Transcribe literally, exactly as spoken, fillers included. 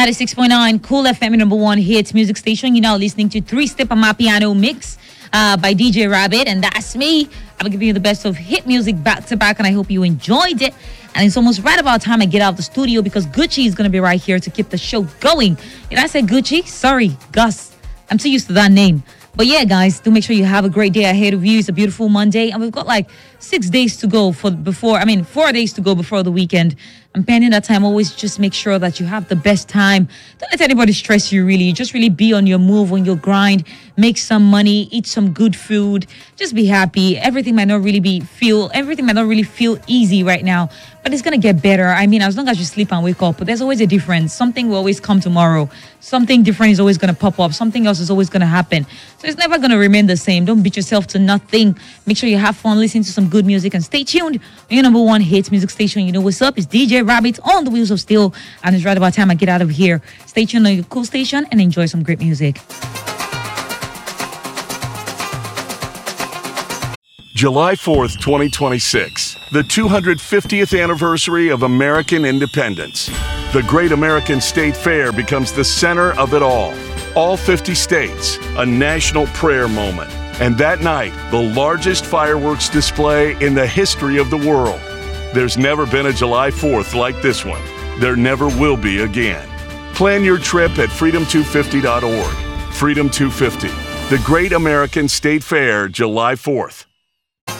ninety-six point nine Cool F M, number one hits music station. You're now listening to Three Step Amapiano Mix uh, by D J Rabbit, and that's me. I'm giving you the best of hit music back to back, and I hope you enjoyed it. And it's almost right about time I get out of the studio because Gucci is going to be right here to keep the show going. Did I say Gucci? Sorry, Gus. I'm too used to that name. But yeah, guys, do make sure you have a great day ahead of you. It's a beautiful Monday, and we've got like six days to go for before, I mean, four days to go before the weekend. And pending that time, always just make sure that you have the best time. Don't let anybody stress you, really. Just really be on your move, on your grind. Make some money, eat some good food. Just be happy. Everything might not really be feel, everything might not really feel easy right now, but it's going to get better. I mean, as long as you sleep and wake up, but there's always a difference. Something will always come tomorrow. Something different is always going to pop up. Something else is always going to happen. So it's never going to remain the same. Don't beat yourself to nothing. Make sure you have fun, listen to some good music, and stay tuned on your number one hits music station. You know what's up? It's D J Rabbit on the wheels of steel, and it's right about time I get out of here. Stay tuned on your cool station and enjoy some great music. July fourth, twenty twenty-six, the two hundred fiftieth anniversary of American independence. The Great American State Fair becomes the center of it all. All fifty states, a national prayer moment. And that night, the largest fireworks display in the history of the world. There's never been a July fourth like this one. There never will be again. Plan your trip at freedom two fifty dot org. Freedom two fifty, the Great American State Fair, July fourth.